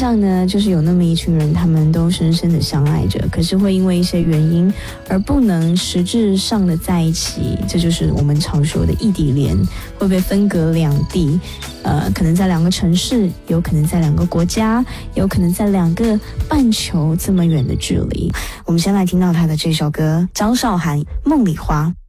上呢，就是有那么一群人，他们都深深的相爱着，可是会因为一些原因而不能实质上的在一起，这就是我们常说的异地恋，会被分隔两地。可能在2个城市，有可能在2个国家，有可能在2个半球这么远的距离。我们先来听到他的这首歌，张韶涵《梦里花》。